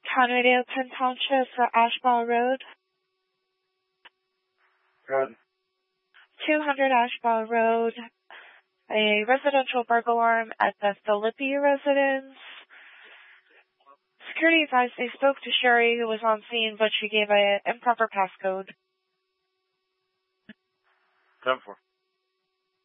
Town Radio, Penn Township for Ashball Road. Good. 200 Ashball Road. A residential burglar alarm at the Philippi residence. Security advised they spoke to Sherry, who was on scene, but she gave an improper passcode. 10-4.